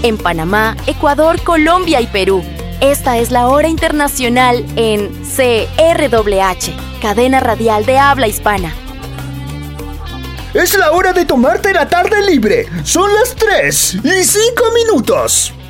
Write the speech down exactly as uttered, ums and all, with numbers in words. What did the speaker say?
en Panamá, Ecuador, Colombia y Perú. Esta es la hora internacional en C R W H, cadena radial de habla hispana. Es la hora de tomarte la tarde libre. Son las tres y cinco minutos.